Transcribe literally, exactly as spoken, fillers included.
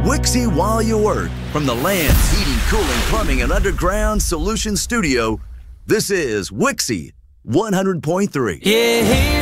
Wixie while you work. From the Land's Heating, Cooling, Plumbing, and Underground Solutions Studio, this is Wixie one hundred point three. Yeah.